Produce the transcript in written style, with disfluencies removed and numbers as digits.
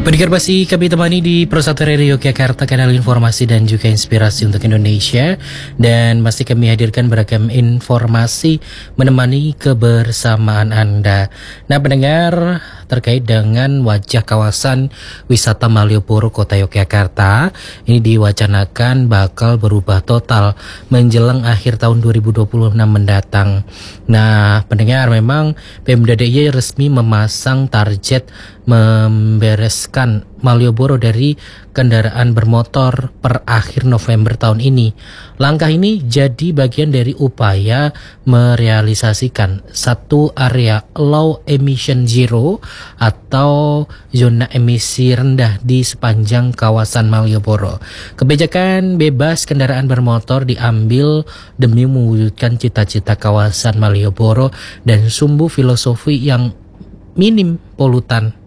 Pendengar masih kami temani di Pro 1 Radio Yogyakarta, kanal informasi dan juga inspirasi untuk Indonesia. Dan masih kami hadirkan beragam informasi menemani kebersamaan Anda. Nah pendengar, terkait dengan wajah kawasan wisata Malioboro Kota Yogyakarta, ini diwacanakan bakal berubah total menjelang akhir tahun 2026 mendatang. Nah pendengar, memang Pemda DIY resmi memasang target membereskan Malioboro dari kendaraan bermotor per akhir November tahun ini. Langkah ini jadi bagian dari upaya merealisasikan satu area low emission zero atau zona emisi rendah di sepanjang kawasan Malioboro. Kebijakan bebas kendaraan bermotor diambil demi mewujudkan cita-cita kawasan Malioboro dan sumbu filosofi yang minim polutan.